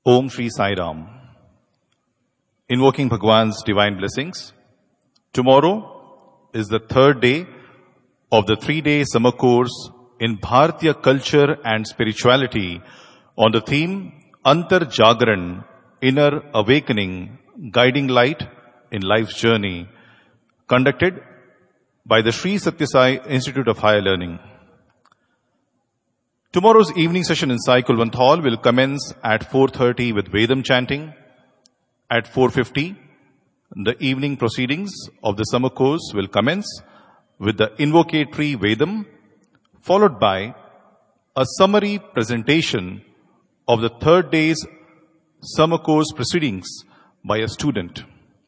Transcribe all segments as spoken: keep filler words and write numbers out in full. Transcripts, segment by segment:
Om Shri Sai Ram. Invoking Bhagwan's divine blessings. Tomorrow is the third day of the three-day summer course in Bharatiya culture and spirituality on the theme Antar Jagran, Inner Awakening, Guiding Light in Life's Journey, conducted by the Sri Sathya Sai Institute of Higher Learning. Tomorrow's evening session in Sai Kulwant Hall will commence at four thirty with Vedam chanting. At four fifty, the evening proceedings of the summer course will commence with the invocatory Vedam, followed by a summary presentation of the third day's summer course proceedings by a student.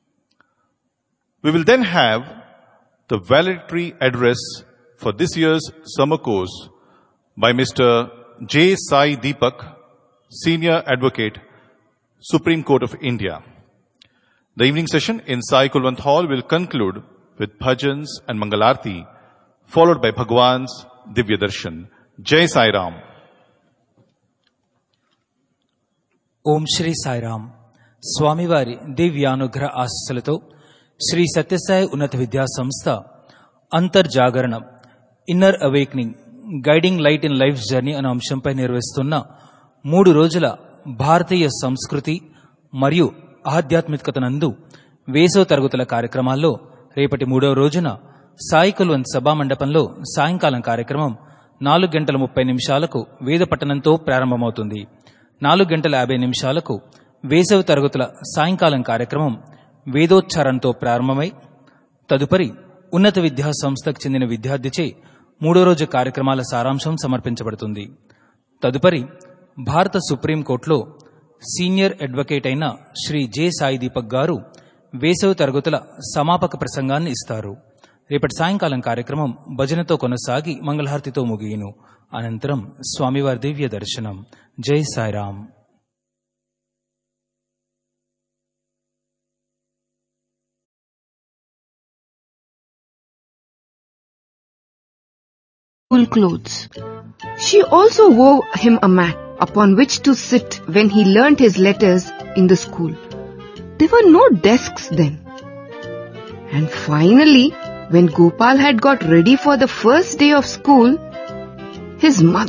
We will then have the valedictory address for this year's summer course by Mister J. Sai Deepak, Senior Advocate, Supreme Court of India. The evening session in Sai Kulwant Hall will conclude with bhajans and mangalarti, followed by Bhagwan's Divya Darshan. Jai Sai Ram. Om Shri Sai Ram. Swamivari Divyanugra Asalato Shri Satyasai Unnata Vidya Samstha Antar Jagaranam, Inner Awakening, guiding light in life journey అనే అంశంపై నిర్వహిస్తున్న మూడు రోజుల భారతీయ సంస్కృతి మరియు ఆధ్యాత్మికతనందు వేసవ తరగతుల కార్యక్రమాల్లో రేపటి మూడవ రోజున సాయి కుల్వంత్ సభా మండపంలో సాయంకాలం కార్యక్రమం నాలుగు గంటల ముప్పై నిమిషాలకు వేద పఠనంతో ప్రారంభమవుతుంది. నాలుగు గంటల యాభై నిమిషాలకు వేసవి తరగతుల సాయంకాలం కార్యక్రమం వేదోచ్చారణతో ప్రారంభమై తదుపరి ఉన్నత విద్యా సంస్థకు చెందిన విద్యార్థిచే మూడో రోజు కార్యక్రమాల సారాంశం సమర్పించబడుతుంది. తదుపరి భారత సుప్రీంకోర్టులో సీనియర్ అడ్వకేట్ అయిన శ్రీ జె సాయి దీపక్ గారు వేసవి తరగతుల సమాపక ప్రసంగాన్ని ఇస్తారు. రేపటి సాయంకాలం కార్యక్రమం భజనతో కొనసాగి మంగళహారతితో ముగియును. అనంతరం స్వామివారి దివ్య దర్శనం. జై Sairam. School clothes. She also wove him a mat upon which to sit when he learnt his letters in the school. There were no desks then. And finally, when Gopal had got ready for the first day of school, his mother